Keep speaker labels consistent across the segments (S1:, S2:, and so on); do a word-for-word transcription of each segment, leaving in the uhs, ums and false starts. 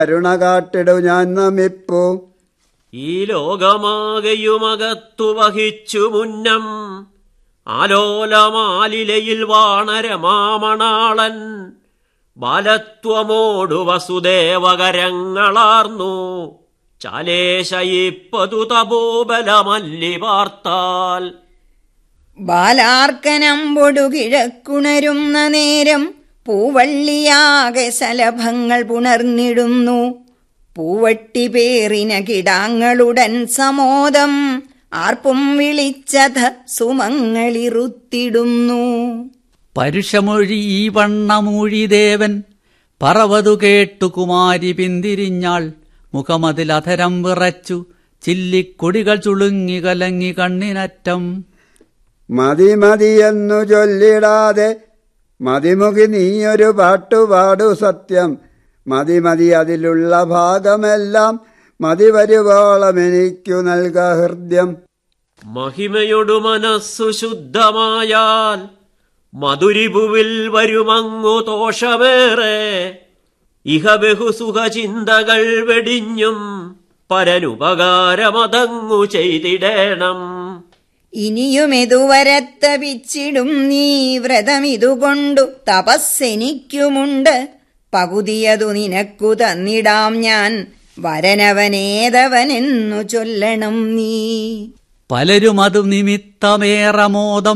S1: കരുണ കാട്ടിടു ഞാൻ നമിപ്പു.
S2: ഈ ലോകമാകെയുമകത്തു വഹിച്ചു മുന്നം ആലോലമാലിലയിൽ വാണരമാമണാളൻ ബാലത്വമോടു വസുദേവകരങ്ങളാർന്നു ചാലേശയിപ്പതു തപോബലമല്ലി പാർത്താൽ.
S3: ബാലാർക്കനമ്പൊടു കിഴക്കുണരുന്ന നേരം പൂവള്ളിയാകെ ശലഭങ്ങൾ പുണർന്നിടുന്നു. പൂവട്ടി പേറിന കിടാങ്ങളുടൻ സമോദം ആർപ്പും വിളിച്ചത സുമങ്ങളിറുത്തിടുന്നു.
S4: പരുഷമൊഴി ഈ വണ്ണമൂഴി ദേവൻ പറവതു കേട്ടു കുമാരി പിന്തിരിഞ്ഞാൾ. മുഖമതിലധരം വിറച്ചു ചില്ലിക്കൊടികൾ ചുളുങ്ങി കലങ്ങി കണ്ണിനറ്റം.
S1: മതി മതിയെന്നു ചൊല്ലിടാതെ മതിമുഖി നീയൊരു പാട്ടുപാടു സത്യം. മതി മതി അതിലുള്ള ഭാഗമെല്ലാം മതി വരുവോളം എനിക്കു നൽക ഹൃദ്യം.
S2: മഹിമയൊടു മനസ്സു ശുദ്ധമായാൽ മധുരിഭുവിൽ വരുമങ്ങു ദോഷമേറെ. ഇഹ ബഹുസുഖചിന്തകൾ വെടിഞ്ഞും പരനുപകാരമതങ്ങു ചെയ്തിടേണം.
S3: ഇനിയുമിതുവരത്തപിച്ചിടും നീ വ്രതമിതുകൊണ്ടു തപസ്സെനിക്കുമുണ്ട്. പകുതിയതു നിനക്കു തന്നിടാം ഞാൻ വരനവനേതവനെന്നു ചൊല്ലണം നീ.
S4: പലരും അതു നിമിത്തമേറമോദം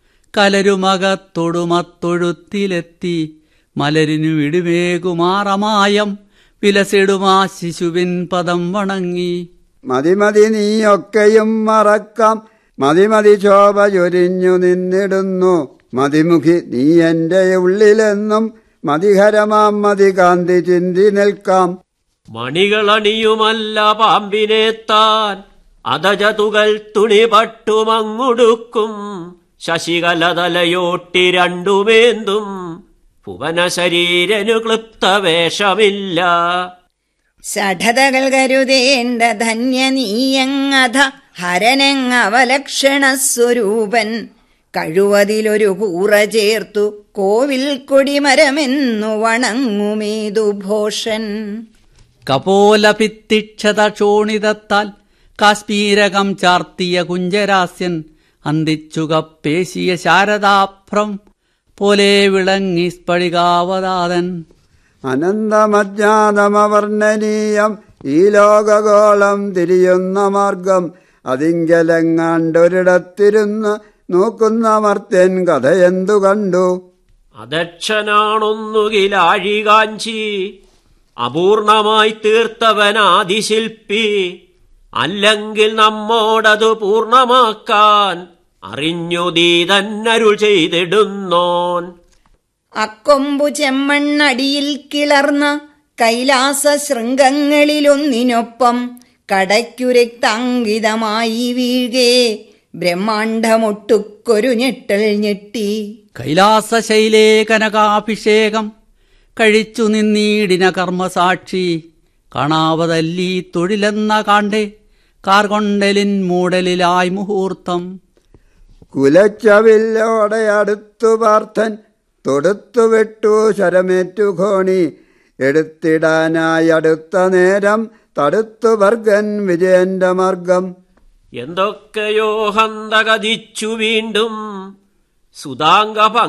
S4: കലരുമകത്തൊടുമത്തൊഴുത്തിലെത്തി. മലരിനു വിടുമേകുമാറമായം വിലസിടുമാ ശിശുവിൻ പദം വണങ്ങി.
S1: മതിമതി നീയൊക്കെയും മറക്കാം മതിമതി ശോഭ ചൊരിഞ്ഞു നിന്നിടുന്നു. മതിമുഖി നീ എന്റെ ഉള്ളിലെന്നും മതിഹരമാം മതികാന്തി ചിന്തി നിൽക്കാം.
S2: മണികളണിയുമല്ല പാമ്പിനെത്താൻ അതജതുകൾ തുണി പട്ടുമങ്ങുടുക്കും. ശശികലതലയോട്ടി രണ്ടുമേന്തും ഭുവന ശരീരനു ക്ലിപ്തവേഷമില്ല.
S3: ഷഠതകൾ കരുതേണ്ട ധന്യ നീയങ്ങഥ ഹരനെങ്ങവലക്ഷണ സ്വരൂപൻ. കഴിവതിലൊരു കൂറ ചേർത്തു കോവിൽ കൊടിമരമെന്നു വണങ്ങുമേതു ഭോഷൻ.
S4: കപോലഭിത്തിക്ഷത ക്ഷോണിതത്താൽ കാശ്മീരകം ചാർത്തിയ കുഞ്ചരാസ്യൻ അന്തിച്ചുകപ്പേശിയ ശാരദാഭ്രം പോലെ വിളങ്ങി സ്ഫടികാവതാതൻ.
S1: അനന്തമജ്ഞാതമവർണ്ണനീയം ഈ ലോകഗോളം തിരിയുന്ന മാർഗം. അതിങ്കലെങ്ങാണ്ടൊരിടത്തിരുന്ന് നോക്കുന്ന മർത്യൻ കഥയെന്തു കണ്ടു.
S2: അദക്ഷനാണൊന്നുകിലാഴികാഞ്ചി അപൂർണമായി തീർത്തവനാദിശില്പി. അല്ലെങ്കിൽ നമ്മോടതു പൂർണമാക്കാൻ അറിഞ്ഞു നീ തന്നരുൾ ചെയ്തിടുന്നോൻ.
S3: അക്കൊമ്പു ചെമ്മണ്ണടിയിൽ കിളർന്ന കൈലാസ ശൃംഗങ്ങളിലൊന്നിനൊപ്പം കടയ്ക്കുരക്താങ്കിതമായി വീഴേ ബ്രഹ്മാണ്ഡമൊട്ടുക്കൊരു ഞെട്ടൽ ഞെട്ടി.
S4: കൈലാസശൈലേ കനകാഭിഷേകം കഴിച്ചു നിന്നീടിന കർമ്മസാക്ഷി. കാണാവതല്ലീ തൊഴിലെന്ന കാണ്ടേ കാർകൊണ്ടലിൻ മൂടലിലായി മുഹൂർത്തം.
S1: കുലച്ചവില്ലോടെ അടുത്തു പാർത്ഥൻ തൊടുത്തുവിട്ടു ശരമേറ്റു ഘോണി. എടുത്തിടാനായി അടുത്ത നേരം തടുത്തു ഭർഗൻ വിജയന്റെ മാർഗം.
S2: എന്തൊക്കെയോ ഹന്തകതിച്ചു വീണ്ടും സുതാംഗ